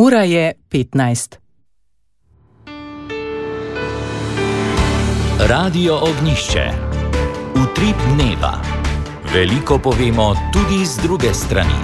Ura je 15. Radio Ognjišče. Utrip dneva. Veliko povemo tudi z druge strani.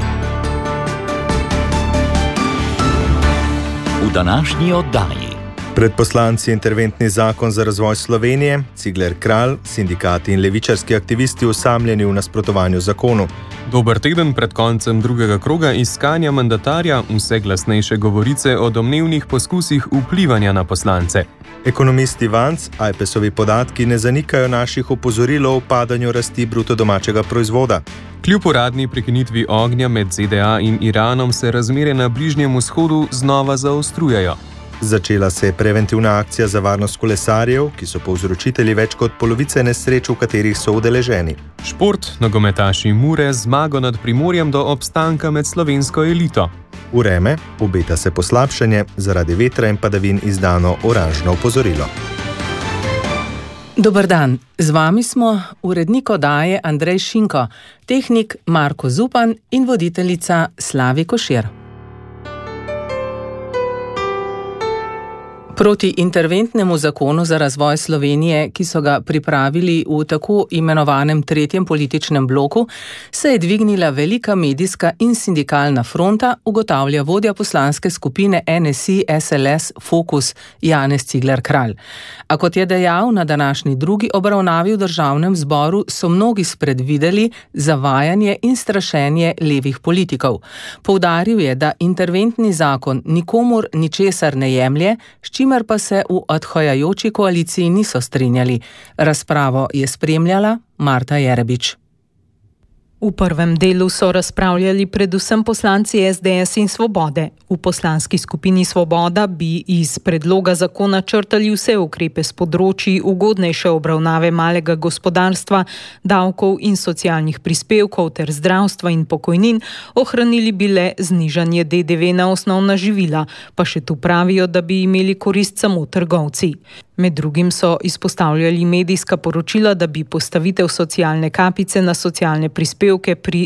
V današnji oddaji. Pred poslanci interventni zakon za razvoj Slovenije, Cigler Kralj, sindikati in levičarski aktivisti osamljeni v nasprotovanju zakonu. Dober teden pred koncem drugega kroga iskanja mandatarja, vse glasnejše govorice o domnevnih poskusih vplivanja na poslance. Ekonomisti Vanc, Ajpesovi podatki ne zanikajo naših opozoril o upadanju rasti bruto domačega proizvoda. Kljub uradni prekinitvi ognja med ZDA in Iranom se razmere na Bližnjem vzhodu znova zaostrujejo. Začela se je preventivna akcija za varnost kolesarjev, ki so povzročitelji več kot polovice nesreč, v katerih so udeleženi. Šport, nogometaši Mure, zmago nad Primorjem do obstanka med slovensko elito. Vreme, obeta se poslabšanje, zaradi vetra in padavin izdano oranžno opozorilo. Dober dan, z vami smo urednik oddaje Andrej Šinko, tehnik Marko Zupan in voditeljica Slavi Košir. Proti interventnemu zakonu za razvoj Slovenije, ki so ga pripravili v tako imenovanem tretjem političnem bloku, se je dvignila velika medijska in sindikalna fronta, ugotavlja vodja poslanske skupine NSI SLS Fokus Janez Cigler Kralj. A kot je dejal na današnji drugi obravnavi v državnem zboru, so mnogi spredvideli zavajanje in strašenje levih politikov. Poudaril je, da interventni zakon nikomur ničesar ne jemlje, s čimer pa se v odhajajoči koaliciji niso strinjali. Razpravo je spremljala Marta Jerebič. V prvem delu so razpravljali predvsem poslanci SDS in Svobode. V poslanski skupini Svoboda bi iz predloga zakona črtali vse ukrepe s področji ugodnejše obravnave malega gospodarstva, davkov in socialnih prispevkov ter zdravstva in pokojnin, ohranili bi le znižanje DDV na osnovna živila, pa še tu pravijo, da bi imeli korist samo trgovci. Med drugim so izpostavljali medijska poročila, da bi postavitev socialne kapice na socialne prispevke pri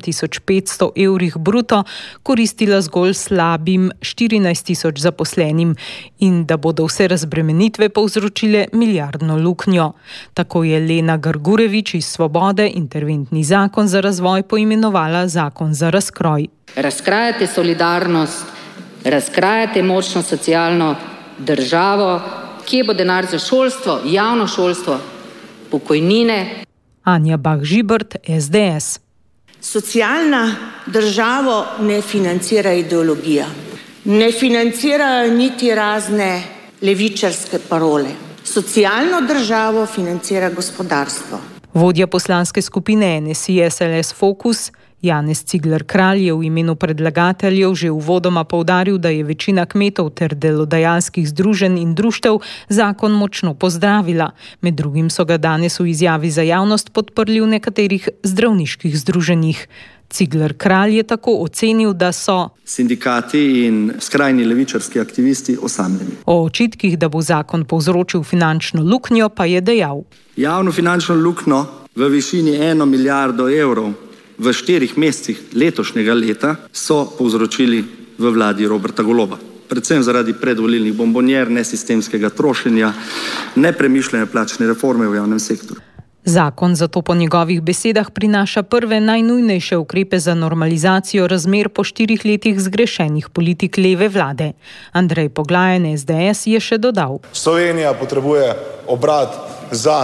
7500 evrih bruto koristila zgolj slabim 14.000 zaposlenim in da bodo vse razbremenitve povzročile milijardno luknjo. Tako je Lena Grgurevič iz Svobode interventni zakon za razvoj poimenovala zakon za razkroj. Razkrajate solidarnost, razkrajate močno socialno državo. Kje bo denar za šolstvo, javno šolstvo, pokojnine? Anja Bah Žibert, SDS. Socialna državo ne financira ideologija. Ne financirajo niti razne levičarske parole. Socialno državo financira gospodarstvo. Vodja poslanske skupine NSI SLS Fokus Janez Cigler Kralj je v imenu predlagateljev že uvodoma poudaril, da je večina kmetov ter delodajalskih združenj in društev zakon močno pozdravila. Med drugim so ga danes v izjavi za javnost podprli v nekaterih zdravniških združenjih. Cigler Kralj je tako ocenil, da so sindikati in skrajni levičarski aktivisti osamljeni. O očitkih, da bo zakon povzročil finančno luknjo, pa je dejal. Javno finančno luknjo v višini 1 milijardo evrov v 4 mesecih letošnjega leta so povzročili v vladi Roberta Goloba. Predvsem zaradi predvolilnih bombonjer, nesistemskega trošenja, nepremišljene plačne reforme v javnem sektorju. Zakon zato po njegovih besedah prinaša prve najnujnejše ukrepe za normalizacijo razmer po 4 letih zgrešenih politik leve vlade. Andrej Poglajen, SDS, je še dodal. Slovenija potrebuje obrat za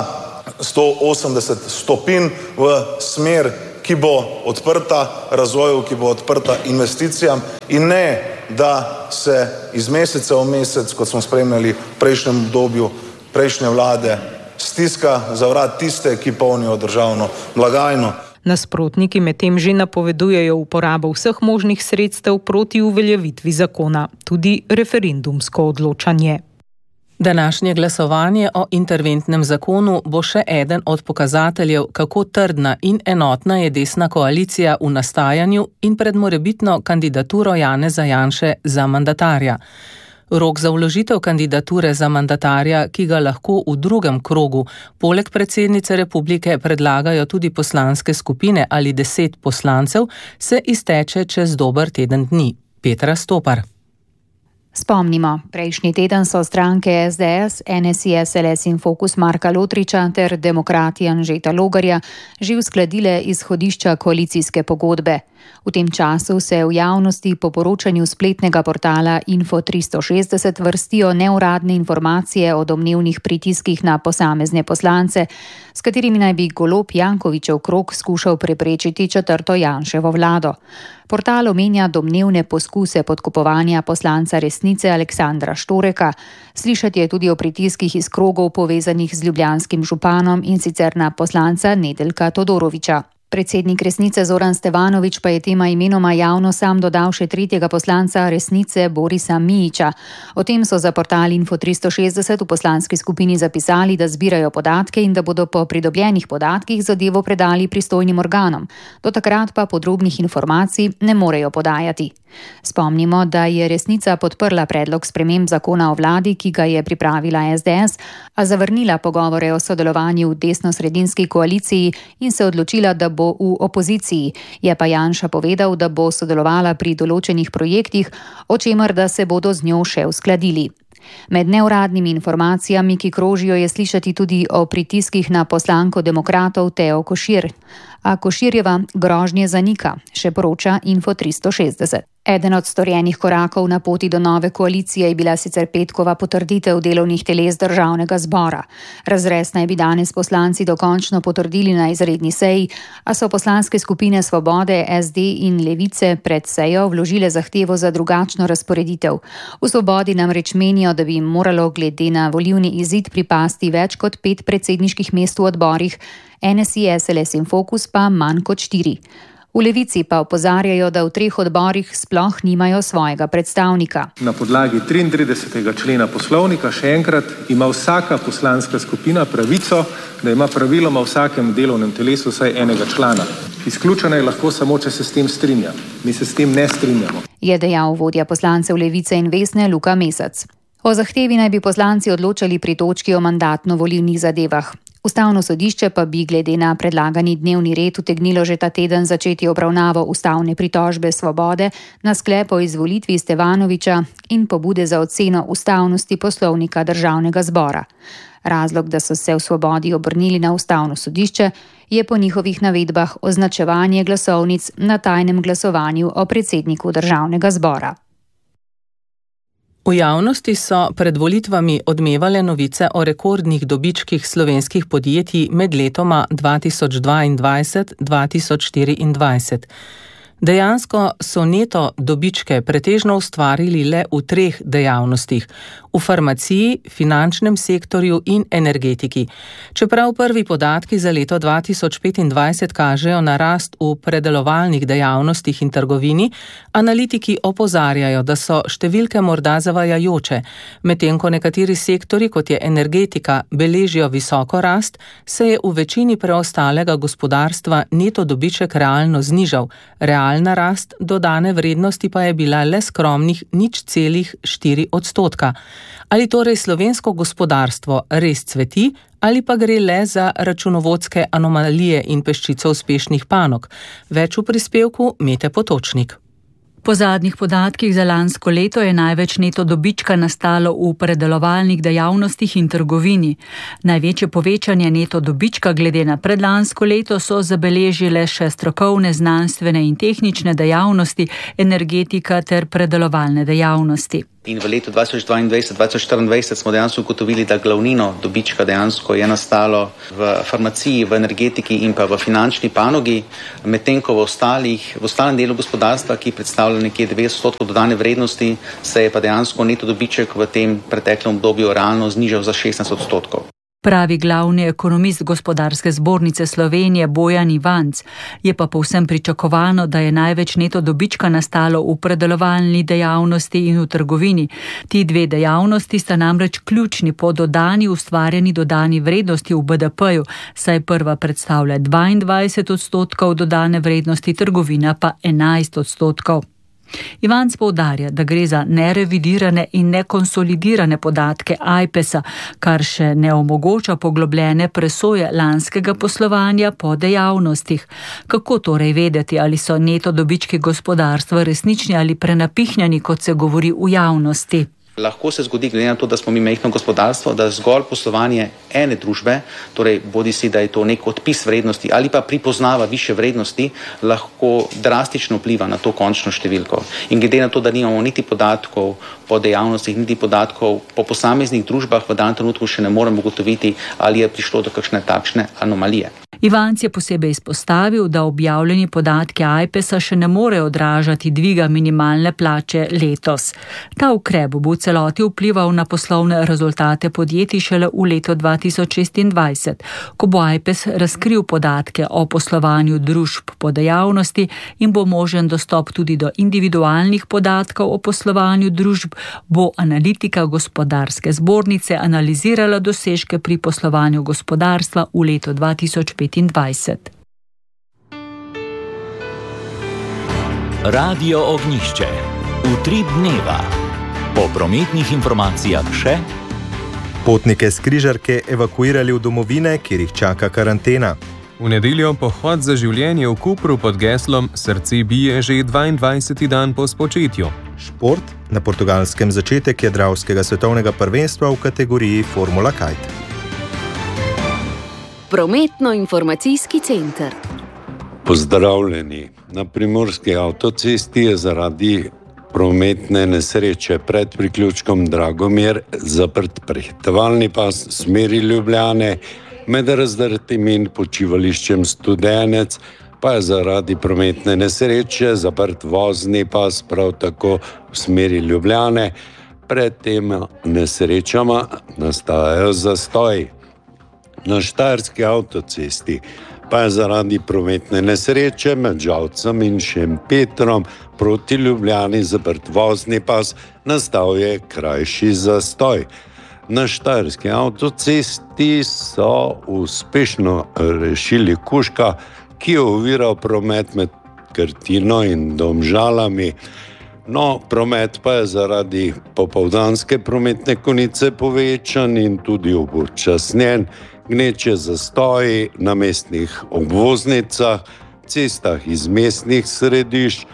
180 stopinj v smer, ki bo odprta razvoju, ki bo odprta investicijam in ne, da se iz meseca v mesec, kot smo spremljali v prejšnjem obdobju prejšnje vlade, stiska za vrat tiste, ki polnijo državno blagajno. Nasprotniki medtem že napovedujejo uporabo vseh možnih sredstev proti uveljavitvi zakona, tudi referendumsko odločanje. Današnje glasovanje o interventnem zakonu bo še eden od pokazateljev, kako trdna in enotna je desna koalicija v nastajanju in pred morebitno kandidaturo Janeza Janše za mandatarja. Rok za vložitev kandidature za mandatarja, ki ga lahko v drugem krogu poleg predsednice republike predlagajo tudi poslanske skupine ali 10 poslancev, se izteče čez dober teden dni. Petra Stopar. Spomnimo, prejšnji teden so stranke SDS, NSI, SLS in Fokus Marka Lotriča ter Demokrati Anžeta Logarja že uskladile izhodišča koalicijske pogodbe. V tem času se v javnosti po poročanju spletnega portala Info 360 vrstijo neuradne informacije o domnevnih pritiskih na posamezne poslance, s katerimi naj bi Golob Jankovićev krog skušal preprečiti četrto Janševo vlado. Portal omenja domnevne poskuse podkupovanja poslanca Resnice Aleksandra Štoreka. Slišati je tudi o pritiskih iz krogov povezanih z ljubljanskim županom in sicer na poslanca Nedeljka Todorovića. Predsednik Resnice Zoran Stevanović pa je tema imenoma javno sam dodal še tretjega poslanca Resnice Borisa Mijića. O tem so za portal Info 360 v poslanski skupini zapisali, da zbirajo podatke in da bodo po pridobljenih podatkih zadevo predali pristojnim organom. Do takrat pa podrobnih informacij ne morejo podajati. Spomnimo, da je Resnica podprla predlog sprememb zakona o vladi, ki ga je pripravila SDS, a zavrnila pogovore o sodelovanju v desno-sredinski koaliciji in se odločila, da bo v opoziciji. Je pa Janša povedal, da bo sodelovala pri določenih projektih, o čemer da se bodo z njo še uskladili. Med neuradnimi informacijami, ki krožijo, je slišati tudi o pritiskih na poslanko demokratov Teo Košir. A Koširjeva grožnje zanika, še poroča Info 360. Eden od storjenih korakov na poti do nove koalicije je bila sicer petkova potrditev delovnih teles državnega zbora. Razrez naj bi danes poslanci dokončno potrdili na izredni seji, a so poslanske skupine Svobode, SD in Levice pred sejo vložile zahtevo za drugačno razporeditev. V Svobodi namreč menijo, da bi jim moralo glede na volilni izid pripasti več kot 5 predsedniških mest v odborih, NSI, SLS in Fokus pa manj kot 4. V Levici pa opozarjajo, da v 3 odborih sploh nimajo svojega predstavnika. Na podlagi 33. člena poslovnika, še enkrat, ima vsaka poslanska skupina pravico, da ima praviloma v vsakem delovnem telesu vsaj enega člana. Izključena je lahko samo, če se s tem strinja. Mi se s tem ne strinjamo. Je dejal vodja poslancev Levice in Vesne Luka Mesec. O zahtevi naj bi poslanci odločali pri točki o mandatno-volilnih zadevah. Ustavno sodišče pa bi glede na predlagani dnevni red utegnilo že ta teden začeti obravnavo ustavne pritožbe Svobode na sklep o izvolitvi Stevanovića in pobude za oceno ustavnosti poslovnika državnega zbora. Razlog, da so se v Svobodi obrnili na ustavno sodišče, je po njihovih navedbah označevanje glasovnic na tajnem glasovanju o predsedniku državnega zbora. V javnosti so pred volitvami odmevale novice o rekordnih dobičkih slovenskih podjetij med letoma 2022-2024. Dejansko so neto dobičke pretežno ustvarili le v 3 dejavnostih: v farmaciji, finančnem sektorju in energetiki. Čeprav prvi podatki za leto 2025 kažejo na rast v predelovalnih dejavnostih in trgovini, analitiki opozarjajo, da so številke morda zavajajoče. Medtem ko nekateri sektori, kot je energetika, beležijo visoko rast, se je v večini preostalega gospodarstva neto dobiček realno znižal. Realna rast dodane vrednosti pa je bila le skromnih 0,4%. Ali torej slovensko gospodarstvo res cveti, ali pa gre le za računovodske anomalije in peščico uspešnih panog? Več v prispevku Mete Potočnik. Po zadnjih podatkih za lansko leto je največ neto dobička nastalo v predelovalnih dejavnostih in trgovini. Največje povečanje neto dobička glede na predlansko leto so zabeležile še strokovne, znanstvene in tehnične dejavnosti, energetika ter predelovalne dejavnosti. In v letu 2022-2024 smo dejansko ugotovili, da glavnino dobička dejansko je nastalo v farmaciji, v energetiki in pa v finančni panogi, medtem ko v ostalem delu gospodarstva, ki predstavlja nekje 90% dodane vrednosti, se je pa dejansko neto dobiček v tem preteklem obdobju realno znižal za 16%. Pravi glavni ekonomist Gospodarske zbornice Slovenije Bojan Ivanc. Je pa povsem pričakovano, da je največ neto dobička nastalo v predelovalni dejavnosti in v trgovini. Ti 2 dejavnosti sta namreč ključni po ustvarjeni dodani vrednosti v BDP-ju, saj prva predstavlja 22% dodane vrednosti, trgovina pa 11%. Ivanc poudarja, da gre za nerevidirane in nekonsolidirane podatke AIPES-a, kar še ne omogoča poglobljene presoje lanskega poslovanja po dejavnostih. Kako torej vedeti, ali so neto dobički gospodarstva resnični ali prenapihnjeni, kot se govori v javnosti? Lahko se zgodi, glede na to, da smo mi majhno gospodarstvo, da zgolj poslovanje ene družbe, torej bodi si, da je to nek odpis vrednosti ali pa pripoznava više vrednosti, lahko drastično vpliva na to končno številko. In glede na to, da nimamo niti podatkov po dejavnostih, niti podatkov po posameznih družbah, v danem trenutku še ne moremo ugotoviti, ali je prišlo do kakšne takšne anomalije. Ivanc je posebej izpostavil, da objavljeni podatki AIPES-a še ne morejo odražati dviga minimalne plače letos. Ta ukrep bo v celoti vplival na poslovne rezultate podjetij šele v letu 2026, ko bo AIPES razkril podatke o poslovanju družb po dejavnosti in bo možen dostop tudi do individualnih podatkov o poslovanju družb, bo analitika gospodarske zbornice analizirala dosežke pri poslovanju gospodarstva v letu 2025. Radio Ognjišče. Utrip dneva. Po prometnih informacijah še: potnike s križarke evakuirali v domovine, kjer jih čaka karantena. V nedeljo pohod za življenje v Kopru pod geslom Srce bije že 22. dan po spočetju. Šport, na Portugalskem začetek jadralskega svetovnega prvenstva v kategoriji Formula Kite. Prometno-informacijski center. Pozdravljeni. Na primorski avtocesti je zaradi prometne nesreče pred priključkom Dragomir zaprt prehitevalni pas v smeri Ljubljane, med razdrtim in počivališčem Studenec pa je zaradi prometne nesreče zaprt vozni pas prav tako v smeri Ljubljane. Pred tema nesrečama nastajajo zastoji. Na štajerski avtocesti pa je zaradi prometne nesreče med Žalcem in Šempetrom proti Ljubljani zaprt vozni pas, nastal je krajši zastoj. Na štajerski avtocesti so uspešno rešili kužka, ki je oviral promet med Krtino in Domžalami. No, promet pa je zaradi popoldanske prometne konice povečan in tudi upočasnjen. Gneče zastoji na mestnih obvoznicah, cestah iz mestnih središč,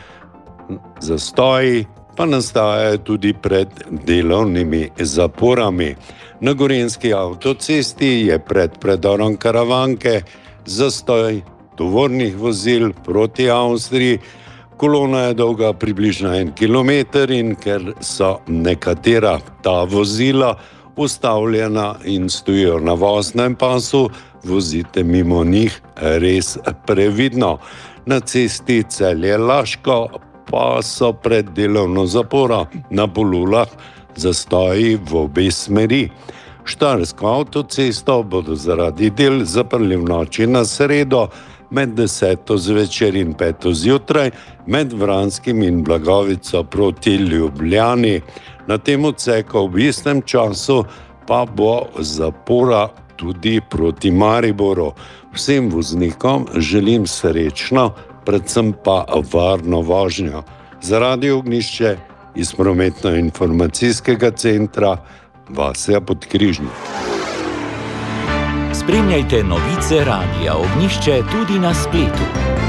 zastoji pa nastajajo tudi pred delovnimi zaporami. Na gorenjski avtocesti je pred predorom Karavanke zastoj tovornih vozil proti Avstriji. Kolona je dolga približno 1 kilometer in ker so nekatera ta vozila ustavljena in stojijo na voznem pasu, vozite mimo njih res previdno. Na cesti Celje-Laško pa so pred delovno zaporo na Polulah zastoji v obe smeri. Štajersko avtocesto bodo zaradi del zaprli v noči na sredo med 10. zvečer in 5. zjutraj med Vranskim in Blagovico proti Ljubljani. Na tem odseku ob istem času pa bo zapora tudi proti Mariboru. Vsem voznikom želim srečno, predvsem pa varno vožnjo. Za Radio Ognjišče iz prometno-informacijskega centra Vasja Podkrižnik. Spremljajte novice Radia Ognjišče tudi na spletu.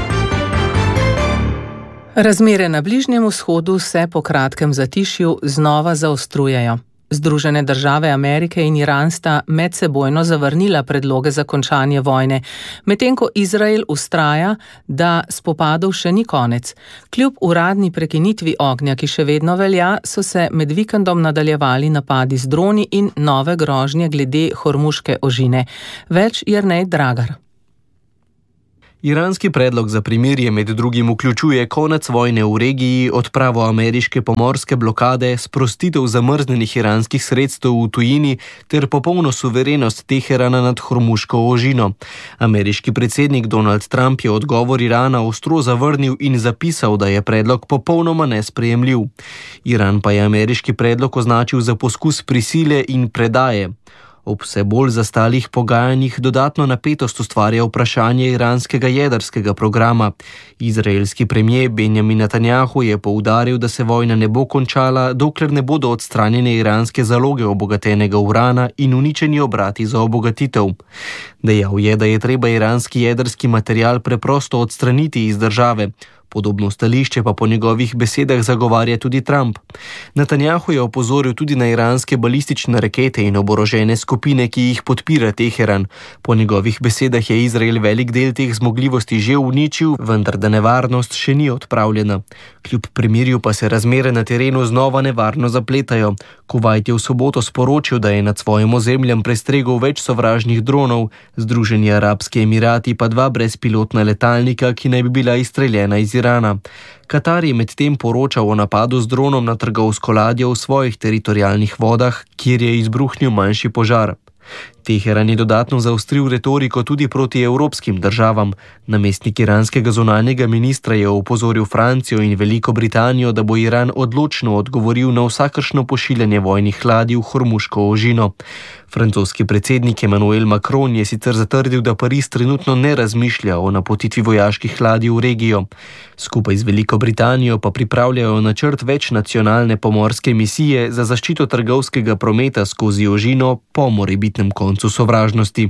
Razmere na Bližnjem vzhodu se po kratkem zatišju znova zaostrujejo. Združene države Amerike in Iran sta medsebojno zavrnila predloge za končanje vojne, medtem ko Izrael vztraja, da spopadov še ni konec. Kljub uradni prekinitvi ognja, ki še vedno velja, so se med vikendom nadaljevali napadi z droni in nove grožnje glede Hormuške ožine. Več Jernej Dragar. Iranski predlog za primirje med drugim vključuje konec vojne v regiji, odpravo ameriške pomorske blokade, sprostitev zamrznenih iranskih sredstev v tujini ter popolno suverenost Teherana nad Hormuško ožino. Ameriški predsednik Donald Trump je odgovor Irana ostro zavrnil in zapisal, da je predlog popolnoma nesprejemljiv. Iran pa je ameriški predlog označil za poskus prisile in predaje. Ob vse bolj zastalih pogajanjih dodatno napetost ustvarja vprašanje iranskega jedrskega programa. Izraelski premier Benjamin Netanjahu je poudaril, da se vojna ne bo končala, dokler ne bodo odstranjene iranske zaloge obogatenega urana in uničeni obrati za obogatitev. Dejal je, da je treba iranski jedrski material preprosto odstraniti iz države. Podobno stališče pa po njegovih besedah zagovarja tudi Trump. Netanjahu je opozoril tudi na iranske balistične rakete in oborožene skupine, ki jih podpira Teheran. Po njegovih besedah je Izrael velik del teh zmogljivosti že uničil, vendar da nevarnost še ni odpravljena. Kljub premirju pa se razmere na terenu znova nevarno zapletajo. Kuvajt je v soboto sporočil, da je nad svojim ozemljem prestregel več sovražnih dronov, Združeni arabski emirati pa 2 brezpilotna letalnika, ki naj bi bila izstreljena iz Irana. Katar je medtem poročal o napadu z dronom na trgovsko ladjo v svojih teritorialnih vodah, kjer je izbruhnil manjši požar. Teheran je dodatno zaostril retoriko tudi proti evropskim državam. Namestnik iranskega zunanjega ministra je opozoril Francijo in Veliko Britanijo, da bo Iran odločno odgovoril na vsakršno pošiljanje vojnih ladij v Hormuško ožino. Francoski predsednik Emmanuel Macron je sicer zatrdil, da Pariz trenutno ne razmišlja o napotitvi vojaških ladij v regijo. Skupaj z Veliko Britanijo pa pripravljajo načrt večnacionalne pomorske misije za zaščito trgovskega prometa skozi ožino po morebitnem koncu sovražnosti.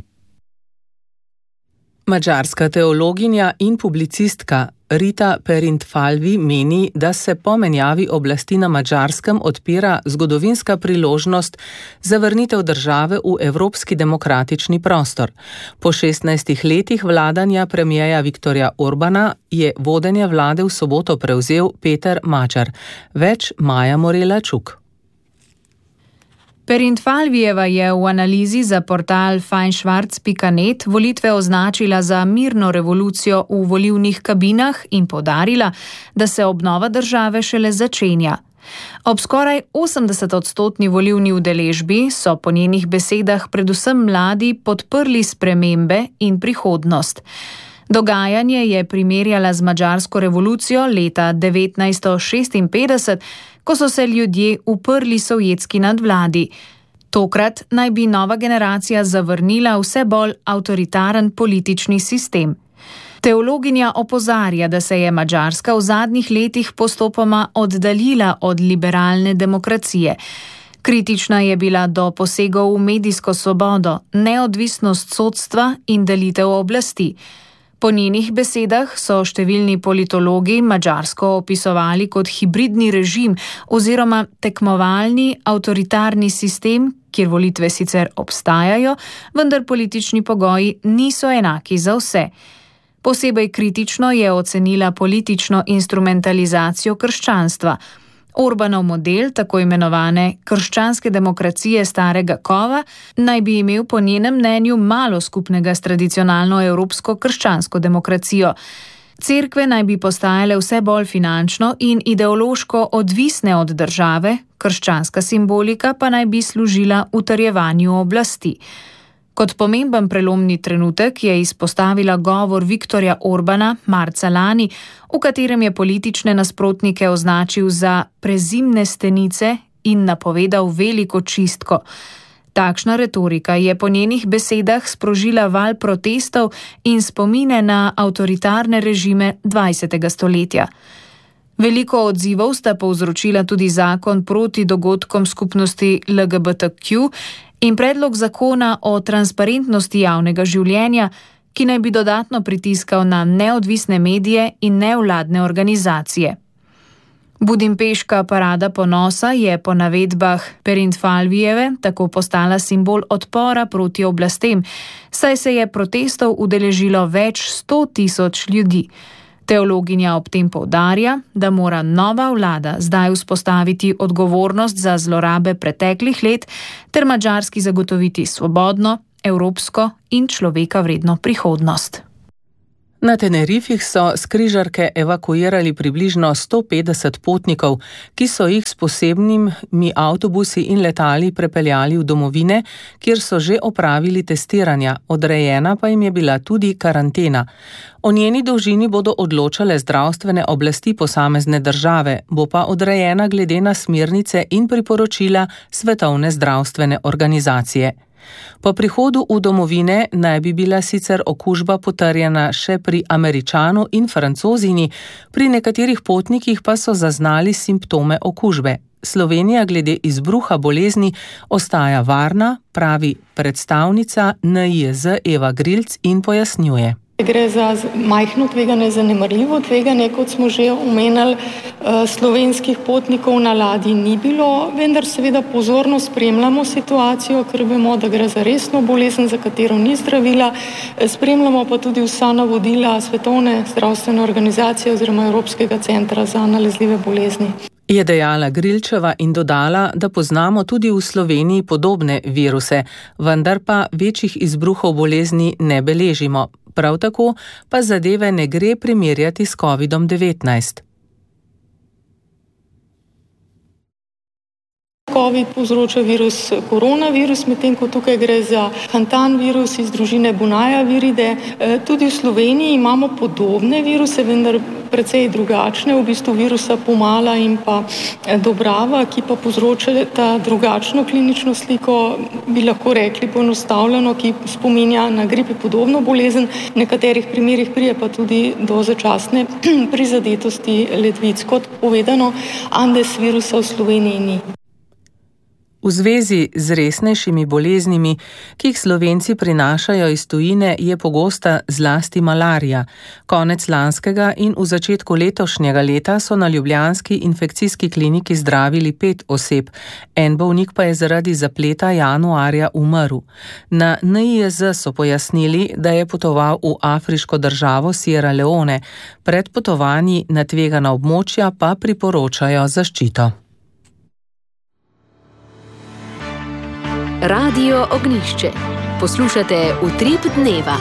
Madžarska teologinja in publicistka Rita Perint-Falvi meni, da se po menjavi oblasti na Madžarskem odpira zgodovinska priložnost za vrnitev države v evropski demokratični prostor. Po 16 letih vladanja premierja Viktorja Orbana je vodenje vlade v soboto prevzel Peter Mačar. Več Maja Morela Čuk. Perint-Falvijeva je v analizi za portal feinschwarz.net volitve označila za mirno revolucijo v volilnih kabinah in poudarila, da se obnova države šele začenja. Ob skoraj 80% volilni udeležbi so po njenih besedah predvsem mladi podprli spremembe in prihodnost. Dogajanje je primerjala z madžarsko revolucijo leta 1956, ko so se ljudje uprli sovjetski nadvladi. Tokrat naj bi nova generacija zavrnila vse bolj avtoritaren politični sistem. Teologinja opozarja, da se je Madžarska v zadnjih letih postopoma oddaljila od liberalne demokracije. Kritična je bila do posegov v medijsko svobodo, neodvisnost sodstva in delitev oblasti. Po njenih besedah so številni politologi Madžarsko opisovali kot hibridni režim oziroma tekmovalni avtoritarni sistem, kjer volitve sicer obstajajo, vendar politični pogoji niso enaki za vse. Posebej kritično je ocenila politično instrumentalizacijo krščanstva. Orbanov model, tako imenovane krščanske demokracije starega kova, naj bi imel po njenem mnenju malo skupnega s tradicionalno evropsko krščansko demokracijo. Cerkve naj bi postajale vse bolj finančno in ideološko odvisne od države, krščanska simbolika pa naj bi služila utrjevanju oblasti. Kot pomemben prelomni trenutek je izpostavila govor Viktorja Orbana marca lani, v katerem je politične nasprotnike označil za prezimne stenice in napovedal veliko čistko. Takšna retorika je po njenih besedah sprožila val protestov in spomine na avtoritarne režime 20. stoletja. Veliko odzivov sta povzročila tudi zakon proti dogodkom skupnosti LGBTQ in predlog zakona o transparentnosti javnega življenja, ki naj bi dodatno pritiskal na neodvisne medije in nevladne organizacije. Budimpeška parada ponosa je po navedbah Perint-Falvijeve tako postala simbol odpora proti oblastem, saj se je protestov udeležilo več 100.000 ljudi. Teologinja ob tem poudarja, da mora nova vlada zdaj vzpostaviti odgovornost za zlorabe preteklih let ter Madžarski zagotoviti svobodno, evropsko in človeka vredno prihodnost. Na Tenerifih so s križarke evakuirali približno 150 potnikov, ki so jih s posebnimi avtobusi in letali prepeljali v domovine, kjer so že opravili testiranja, odrejena pa jim je bila tudi karantena. O njeni dolžini bodo odločale zdravstvene oblasti posamezne države, bo pa odrejena glede na smernice in priporočila Svetovne zdravstvene organizacije. Po prihodu v domovine naj bi bila sicer okužba potrjena še pri Američanu in Francozini, pri nekaterih potnikih pa so zaznali simptome okužbe. Slovenija glede izbruha bolezni ostaja varna, pravi predstavnica NIJZ Eva Grilc in pojasnjuje. Gre za majhno tveganje, zanemarljivo tveganje, kot smo že omenili, slovenskih potnikov na ladji ni bilo, vendar seveda pozorno spremljamo situacijo, ker vemo, da gre za resno bolezen, za katero ni zdravila. Spremljamo pa tudi vsa navodila Svetovne zdravstvene organizacije oziroma Evropskega centra za nalezljive bolezni. Je dejala Grilčeva in dodala, da poznamo tudi v Sloveniji podobne viruse, vendar pa večjih izbruhov bolezni ne beležimo. Prav tako pa zadeve ne gre primerjati s COVID-19. COVID povzroča virus koronavirus, medtem ko tukaj gre za Hantan virus iz družine Bunaja-viride. Tudi v Sloveniji imamo podobne viruse, vendar precej drugačne, v bistvu virusa Pomala in pa Dobrava, ki pa povzročata drugačno klinično sliko, bi lahko rekli poenostavljeno, ki spominja na gripi podobno bolezen. V nekaterih primerih pride pa tudi do začasne prizadetosti ledvic. Kot povedano, Andes virusa v Sloveniji ni. V zvezi z resnejšimi boleznimi, ki jih Slovenci prinašajo iz tujine, je pogosta zlasti malarija. Konec lanskega in v začetku letošnjega leta so na ljubljanski infekcijski kliniki zdravili 5 oseb. En bolnik pa je zaradi zapleta januarja umrl. Na NIJZ so pojasnili, da je potoval v afriško državo Sierra Leone. Pred potovanji na tvegana območja pa priporočajo zaščito. Radio Ognjišče. Poslušate Utrip dneva.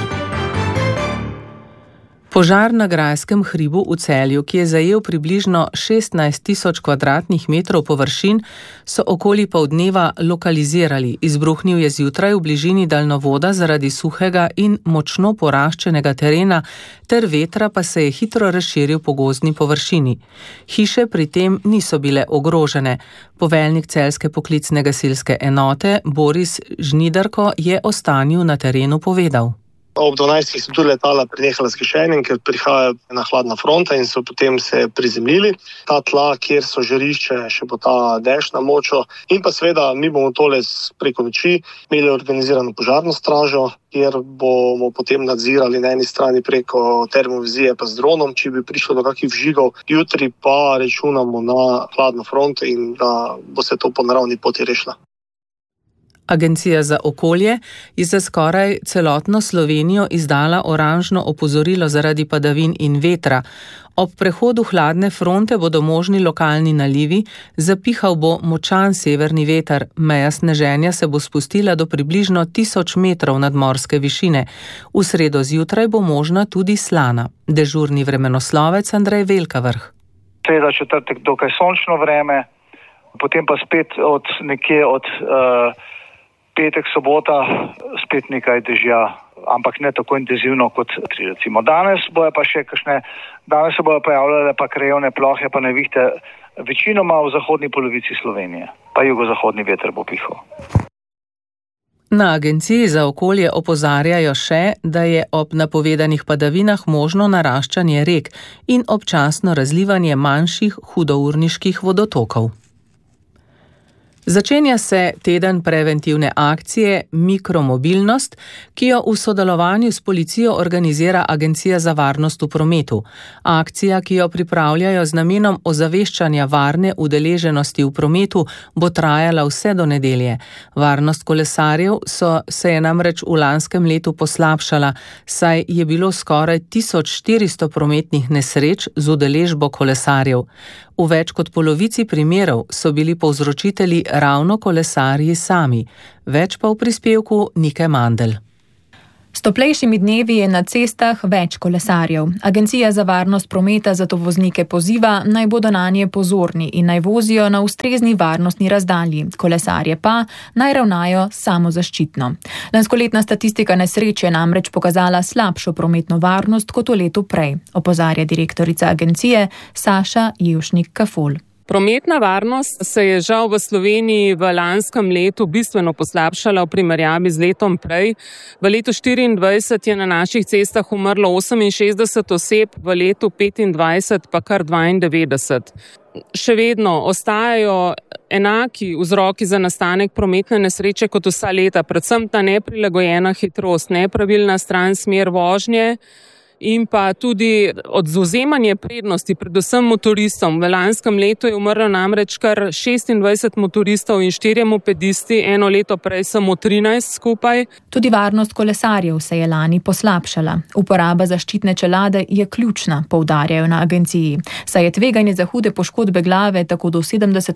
Požar na Grajskem hribu v Celju, ki je zajel približno 16.000 kvadratnih metrov površin, so okoli poldneva lokalizirali. Izbruhnil je zjutraj v bližini daljnovoda zaradi suhega in močno poraščenega terena, ter vetra pa se je hitro razširil po gozdni površini. Hiše pri tem niso bile ogrožene. Poveljnik celjske poklicne gasilske enote Boris Žnidarko je o stanju na terenu povedal. Ob 12. so tudi letala prenehala s gašenjem, ker prihaja ena hladna fronta in so potem se prizemljili. Ta tla, kjer so žarišče, še bo ta dež namočil. In pa seveda mi bomo tole preko noči imeli organizirano požarno stražo, kjer bomo potem nadzirali na eni strani preko termovizije pa z dronom, če bi prišlo do kakih vžigov. Jutri pa računamo na hladno fronto in da bo se to po naravni poti rešila. Agencija za okolje je za skoraj celotno Slovenijo izdala oranžno opozorilo zaradi padavin in vetra. Ob prehodu hladne fronte bodo možni lokalni nalivi, zapihal bo močan severni veter, meja sneženja se bo spustila do približno 1000 metrov nadmorske višine. V sredo zjutraj bo možna tudi slana. Dežurni vremenoslovec Andrej Velkavrh. Sreda, četrtek dokaj sončno vreme, potem pa spet od petek, sobota, spet nekaj dežja, ampak ne tako intenzivno kot recimo danes. Danes se bojo pojavljale pa krajevne plohe, pa nevihte, večinoma v zahodni polovici Slovenije, pa jugozahodni veter bo pihal. Na agenciji za okolje opozarjajo še, da je ob napovedanih padavinah možno naraščanje rek in občasno razlivanje manjših hudourniških vodotokov. Začenja se teden preventivne akcije Mikromobilnost, ki jo v sodelovanju s policijo organizira Agencija za varnost v prometu. Akcija, ki jo pripravljajo z namenom ozaveščanja varne udeleženosti v prometu, bo trajala vse do nedelje. Varnost kolesarjev se je namreč v lanskem letu poslabšala, saj je bilo skoraj 1400 prometnih nesreč z udeležbo kolesarjev. V več kot polovici primerov so bili povzročitelji ravno kolesarji sami. Več pa v prispevku Nike Mandl. S toplejšimi dnevi je na cestah več kolesarjev. Agencija za varnost prometa zato voznike poziva, naj bodo nanje pozorni in naj vozijo na ustrezni varnostni razdalji. Kolesarje pa naj ravnajo samozaščitno. Lanskoletna statistika nesreče je namreč pokazala slabšo prometno varnost kot v letu prej, opozarja direktorica agencije Saša Jevšnik-Kafol. Prometna varnost se je žal v Sloveniji v lanskem letu bistveno poslabšala v primerjavi z letom prej. V letu 2024 je na naših cestah umrlo 68 oseb, v letu 2025 pa kar 92. Še vedno ostajajo enaki vzroki za nastanek prometne nesreče kot vsa leta, predvsem ta neprilagojena hitrost, nepravilna smer vožnje in pa tudi odvzemanje prednosti, predvsem motoristom. V lanskem letu je umrlo namreč kar 26 motoristov in 4 mopedisti, eno leto prej samo 13 skupaj. Tudi varnost kolesarjev se je lani poslabšala. Uporaba zaščitne čelade je ključna, poudarjajo na agenciji, saj je tveganje za hude poškodbe glave tako do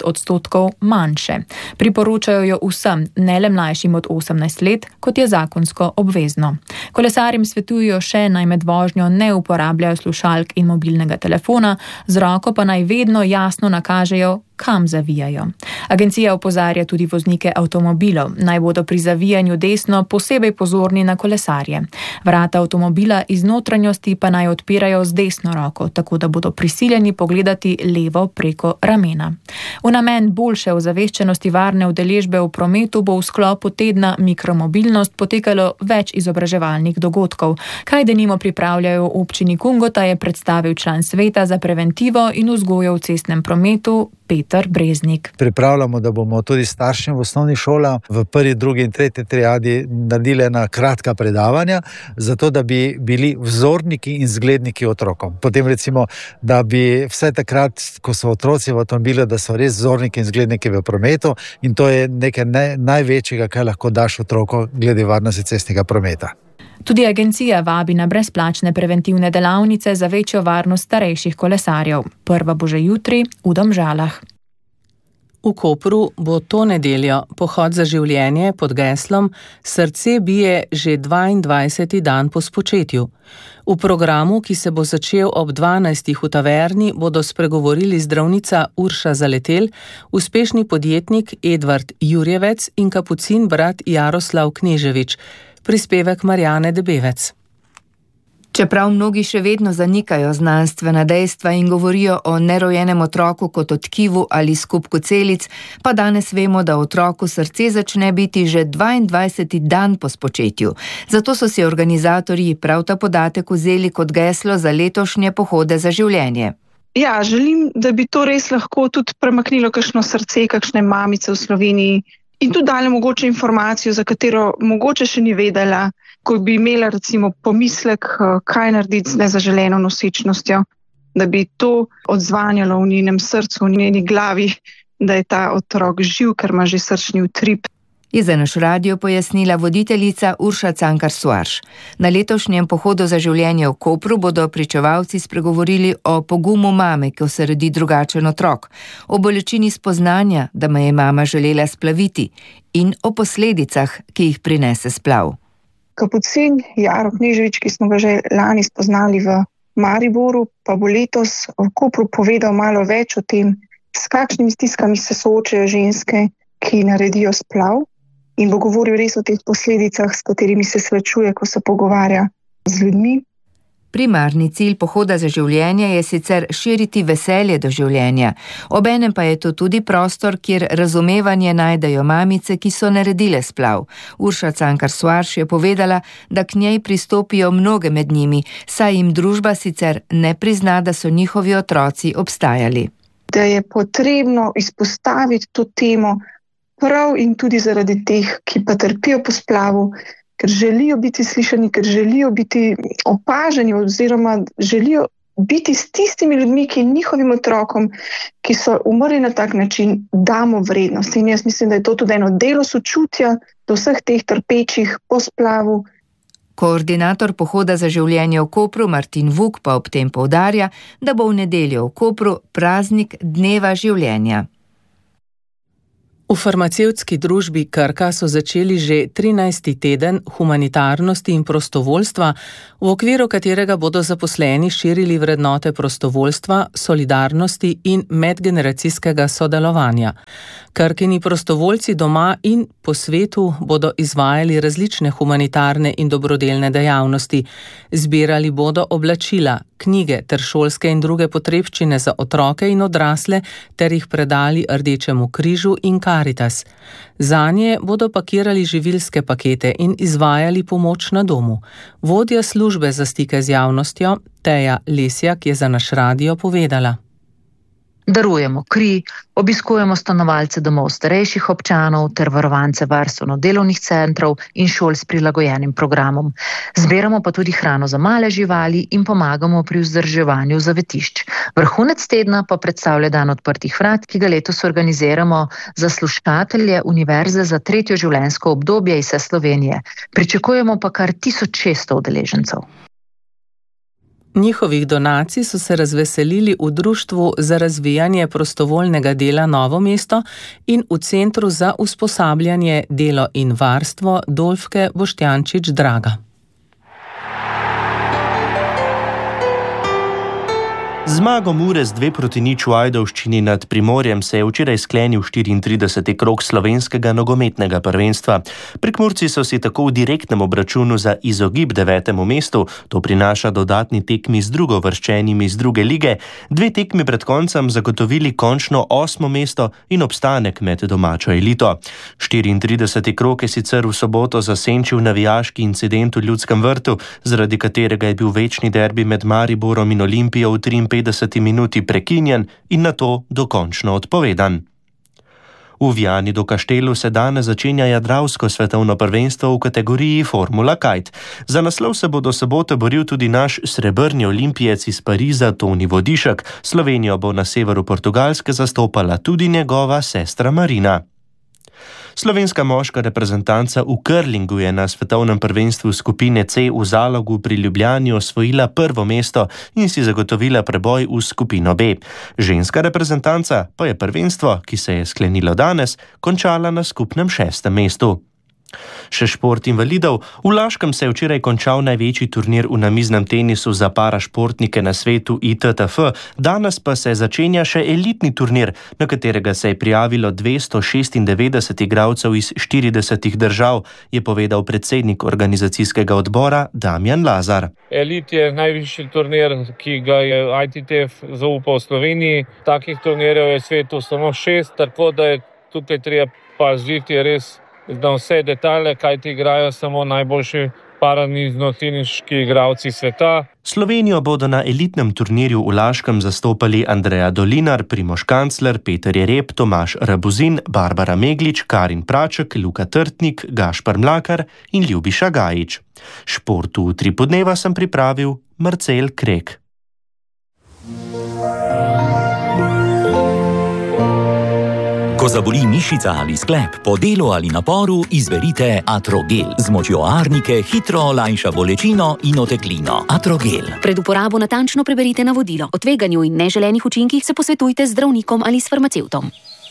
70% manjše. Priporočajo jo vsem, ne le mlajšim od 18 let, kot je zakonsko obvezno. Kolesarjem svetujejo še naj med vožnjo ne uporabljajo slušalk in mobilnega telefona, z roko pa naj vedno jasno nakažejo, kam zavijajo. Agencija opozarja tudi voznike avtomobilov, naj bodo pri zavijanju desno posebej pozorni na kolesarje. Vrata avtomobila iz notranjosti pa naj odpirajo z desno roko, tako da bodo prisiljeni pogledati levo preko ramena. V namen boljše ozaveščenosti varne udeležbe v prometu bo v sklopu tedna Mikromobilnost potekalo več izobraževalnih dogodkov. Kaj denimo pripravljajo v občini Kungota, je predstavil član sveta za preventivo in vzgojo v cestnem prometu Peter Breznik. Pripravljamo, da bomo tudi staršem v osnovni šoli v 1., 2. in 3. triadi naredili ena kratka predavanja, zato da bi bili vzorniki in zgledniki otrokom. Potem recimo, da bi vse takrat, ko so otroci v avtomobilu, da so res vzorniki in zgledniki v prometu, in to je nekaj največjega, kaj lahko daš otroku glede varnosti cestnega prometa. Tudi agencija vabi na brezplačne preventivne delavnice za večjo varnost starejših kolesarjev. Prva bo že jutri v Domžalah. V Kopru bo to nedeljo pohod za življenje pod geslom Srce bije že 22. dan po spočetju. V programu, ki se bo začel ob 12. v taverni, bodo spregovorili zdravnica Urša Zaletel, uspešni podjetnik Edvard Jurjevec in kapucin brat Jaroslav Kneževič. Prispevek Marjane Debevec. Čeprav mnogi še vedno zanikajo znanstvena dejstva in govorijo o nerojenem otroku kot o tkivu ali skupku celic, pa danes vemo, da otroku srce začne biti že 22. dan po spočetju. Zato so si organizatorji prav ta podatek vzeli kot geslo za letošnje pohode za življenje. Ja, želim, da bi to res lahko tudi premaknilo kakšno srce, kakšne mamice v Sloveniji in tudi dali mogoče informacijo, za katero mogoče še ni vedela, ko bi imela recimo pomislek, kaj narediti z nezaželeno nosečnostjo, da bi to odzvanjalo v njenem srcu, v njeni glavi, da je ta otrok živ, ker ima že srčni utrip. Je za naš radio pojasnila voditeljica Urša Cankar-Suarš. Na letošnjem pohodu za življenje v Kopru bodo pričevalci spregovorili o pogumu mame, ko se rodi drugačen otrok, o bolečini spoznanja, da me je mama želela splaviti, in o posledicah, ki jih prinese splav. Kapucin Jaro Kneževič, ki smo ga že lani spoznali v Mariboru, pa bo letos v Kopru povedal malo več o tem, s kakšnimi stiskami se soočajo ženske, ki naredijo splav. In bo govoril res o teh posledicah, s katerimi se srečuje, ko se pogovarja z ljudmi. Primarni cilj pohoda za življenje je sicer širiti veselje do življenja. Obenem pa je to tudi prostor, kjer razumevanje najdejo mamice, ki so naredile splav. Urša Cankar-Suarš je povedala, da k njej pristopijo mnoge med njimi, saj jim družba sicer ne prizna, da so njihovi otroci obstajali. Da je potrebno izpostaviti to temo prav in tudi zaradi teh, ki pa trpijo po splavu, ker želijo biti slišani, ker želijo biti opaženi oziroma želijo biti s tistimi ljudmi, ki njihovim otrokom, ki so umrli na tak način, damo vrednost. In jaz mislim, da je to tudi eno delo sočutja do vseh teh trpečih po splavu. Koordinator pohoda za življenje v Kopru Martin Vuk pa ob tem poudarja, da bo v nedeljo v Kopru praznik Dneva življenja. V farmacevtski družbi Krka so začeli že 13. teden humanitarnosti in prostovoljstva, v okviru katerega bodo zaposleni širili vrednote prostovoljstva, solidarnosti in medgeneracijskega sodelovanja. Krkini prostovoljci doma in po svetu bodo izvajali različne humanitarne in dobrodelne dejavnosti. Zbirali bodo oblačila, knjige ter šolske in druge potrebščine za otroke in odrasle ter jih predali Rdečemu križu in Karitas. Zanje bodo pakirali živilske pakete in izvajali pomoč na domu. Vodja službe za stike z javnostjo, Teja Lesjak, je za naš radio povedala. Darujemo kri, obiskujemo stanovalce domov starejših občanov ter varovance varstveno-delovnih centrov in šol s prilagojenim programom. Zbiramo pa tudi hrano za male živali in pomagamo pri vzdrževanju zavetišč. Vrhunec tedna pa predstavlja dan odprtih vrat, ki ga letos organiziramo za slušatelje Univerze za 3. življenjsko obdobje iz vse Slovenije. Pričakujemo pa kar 1600 udeležencev. Njihovih donacij so se razveselili v Društvu za razvijanje prostovoljnega dela Novo mesto in v Centru za usposabljanje, delo in varstvo Dolfke Boštjančič Draga. Zmago Mure z 2-0 v Ajdovščini nad Primorjem se je včeraj sklenil 34. krog slovenskega nogometnega prvenstva. Prekmurci so si tako v direktnem obračunu za izogib 9. mestu, to prinaša dodatni tekmi z drugovrščenimi iz druge lige, 2 tekmi pred koncem zagotovili končno 8. mesto in obstanek med domačo elito. 34. krog je sicer v soboto zasenčil navijaški incident v Ljudskem vrtu, zaradi katerega je bil večni derbi med Mariborom in Olimpijo v 53 minuti prekinjen in nato dokončno odpovedan. V Viani do Kaštelu se danes začenja jadravsko svetovno prvenstvo v kategoriji Formula Kite. Za naslov se bo do sobote boril tudi naš srebrni olimpijec iz Pariza Toni Vodišek. Slovenijo bo na severu Portugalske zastopala tudi njegova sestra Marina. Slovenska moška reprezentanca v curlingu je na svetovnem prvenstvu skupine C v Zalogu pri Ljubljani osvojila 1. mesto in si zagotovila preboj v skupino B. Ženska reprezentanca pa je prvenstvo, ki se je sklenilo danes, končala na skupnem 6. mestu. Še šport invalidov. V Laškem se je včeraj končal največji turnir v namiznem tenisu za parašportnike na svetu ITTF, danes pa se začenja še elitni turnir, na katerega se je prijavilo 296 igralcev iz 40 držav, je povedal predsednik organizacijskega odbora Damjan Lazar. Elit je najvišji turnir, ki ga je ITTF zaupal Sloveniji. Takih turnirjev je v svetu samo 6, tako da je tukaj treba paziti res na vse detalje, kajti igrajo samo najboljši paranizno-teniški igralci sveta. Slovenijo bodo na elitnem turnirju v Laškem zastopali Andreja Dolinar, Primož Kancler, Peter Jereb, Tomaž Rabuzin, Barbara Meglič, Karin Praček, Luka Trtnik, Gašpar Mlakar in Ljubiša Gajič. Športu v 3 podneva sem pripravil Marcel Krek. Ko zaboli mišica ali sklep, po delu ali naporu, izberite Atrogel. Z močjo arnike hitro olajša bolečino in oteklino. Atrogel. Pred uporabo natančno preberite navodilo. O tveganju in neželenih učinkih se posvetujte z zdravnikom ali s farmacevtom.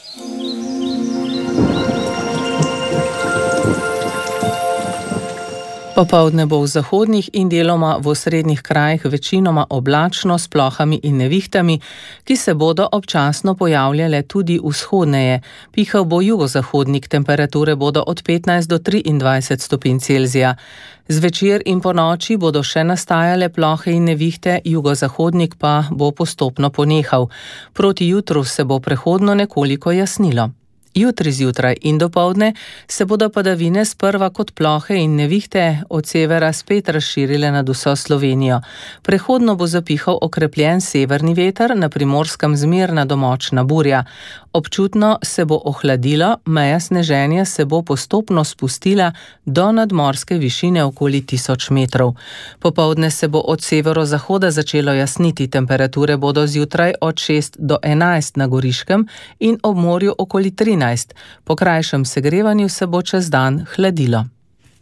Popoldne bo v zahodnih in deloma v osrednjih krajih večinoma oblačno s plohami in nevihtami, ki se bodo občasno pojavljale tudi vzhodneje. Pihal bo jugozahodnik, temperature bodo od 15 do 23 stopinj Celzija. Zvečer in po noči bodo še nastajale plohe in nevihte, jugozahodnik pa bo postopno ponehal. Proti jutru se bo prehodno nekoliko jasnilo. Jutri zjutraj in dopoldne se bodo padavine sprva kot plohe in nevihte od severa spet razširile nad vso Slovenijo. Prehodno bo zapihal okrepljen severni veter, na Primorskem zmerna do močna burja. Občutno se bo ohladilo, meja sneženja se bo postopno spustila do nadmorske višine okoli 1000 metrov. Popoldne se bo od severozahoda začelo jasniti, temperature bodo zjutraj od 6 do 11 na Goriškem in ob morju okoli 13. Po krajšem segrevanju se bo čez dan hladilo.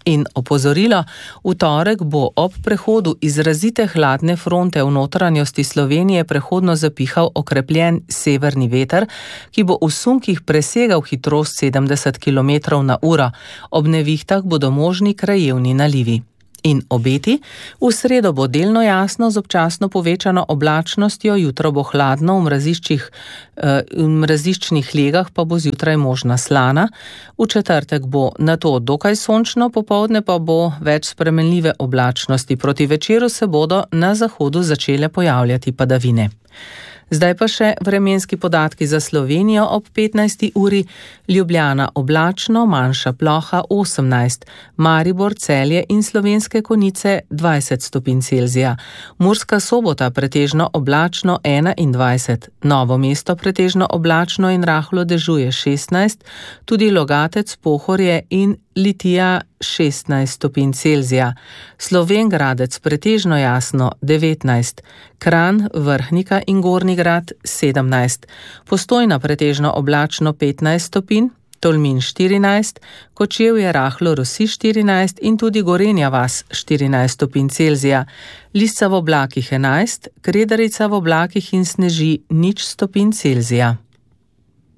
In opozorilo, v torek bo ob prehodu izrazite hladne fronte v notranjosti Slovenije prehodno zapihal okrepljen severni veter, ki bo v sunkih presegal hitrost 70 km/h. Ob nevihtah bodo možni krajevni nalivi. In obeti, v sredo bo delno jasno z občasno povečano oblačnostjo, jutro bo hladno, v mraziščnih legah pa bo zjutraj možna slana. V četrtek bo nato dokaj sončno, popoldne pa bo več spremenljive oblačnosti. Proti večeru se bodo na zahodu začele pojavljati padavine. Zdaj pa še vremenski podatki za Slovenijo ob 15. uri. Ljubljana oblačno, manjša ploha 18, Maribor, Celje in Slovenske Konjice 20 stopinj Celzija, Murska Sobota pretežno oblačno 21, Novo mesto pretežno oblačno in rahlo dežuje 16, tudi Logatec, Pohorje in Litija 16 stopinj Celzija, Slovenj Gradec pretežno jasno 19, Kranj, Vrhnika in Gornji Grad 17, Postojna pretežno oblačno 15 stopinj, Tolmin 14, Kočevje rahlo rosi 14 in tudi Gorenja vas 14 stopinj Celzija, Lisca v oblakih 11, Kredarica v oblakih in sneži 0 stopinj Celzija.